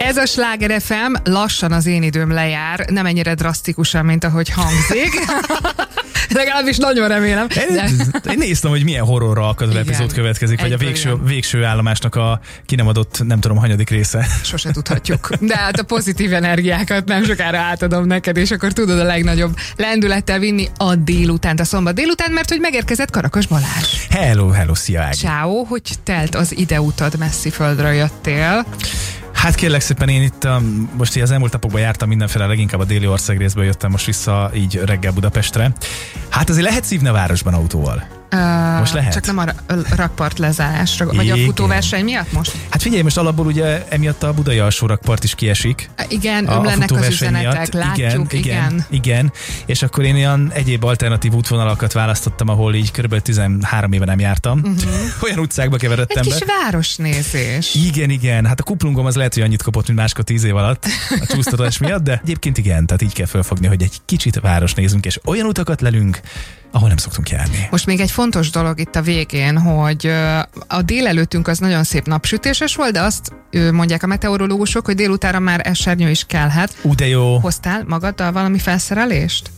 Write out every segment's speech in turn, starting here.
Ez a Sláger FM, lassan az én időm lejár, nem ennyire drasztikusan, mint ahogy hangzik. Legalábbis nagyon remélem. Én néztem, hogy milyen horrorra akadó epizód következik, vagy a végső állomásnak a ki nem adott, nem tudom, hanyadik része. Sose tudhatjuk. De hát a pozitív energiákat nem sokára átadom neked, és akkor tudod a legnagyobb lendülettel vinni a délutánt, a szombat délután, mert hogy megérkezett Karakas Balázs. Hello, szia Ági. Ciao, hogy telt az ideutad, messzi földről jöttél. Hát kérlek szépen, én itt most így az elmúlt napokban jártam mindenféle, leginkább a déli ország részből jöttem most vissza így reggel Budapestre. Hát azért lehet szívni a városban autóval. Most lehet. Csak nem a rakpart lezárásra, vagy a futóverseny miatt most? Hát figyelj, most alapból ugye emiatt a budai alsó rakpart is kiesik. Igen, ömlenek az üzenetek, miatt. Látjuk, igen. És akkor én olyan egyéb alternatív útvonalakat választottam, ahol így kb. 13 éve nem jártam. Olyan utcákba keveredtem be. Egy kis városnézés. Igen. Hát a kuplungom az lehet, hogy annyit kapott, mint máskor 10 év alatt a csúsztatás miatt, de egyébként igen, tehát így kell felfogni, hogy egy kicsit városnézünk, és olyan utakat lelünk, ahol nem szoktunk járni. Most még egy fontos dolog itt a végén, hogy a délelőttünk az nagyon szép napsütéses volt, de azt mondják a meteorológusok, hogy délutánra már esernyő is kellhet. De jó. Hoztál magaddal valami felszerelést?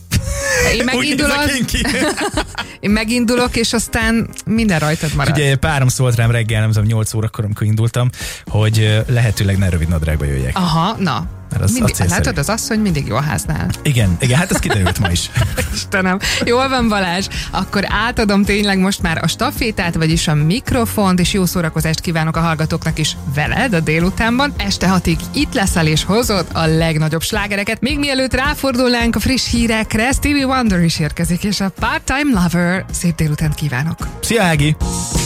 Én megindulok, és aztán minden rajtad marad. Ugye párom szólt rám reggel, nem tudom, 8 órakor, amikor indultam, hogy lehetőleg ne rövid nadrágba jöjjek. Aha, na. Látod, az asszony mindig jó a háznál. Igen, hát ez kiderült ma is. Istenem. Jól van, Balázs, akkor átadom tényleg most már a stafétát, vagyis a mikrofont, és jó szórakozást kívánok a hallgatóknak is veled a délutánban. Este 6-ig itt leszel és hozod a legnagyobb slágereket. Még mielőtt ráfordulnánk a friss hírekre, Stevie Wonder is érkezik, és a Part-Time Lover. Szép délutánt kívánok. Szia, Ági!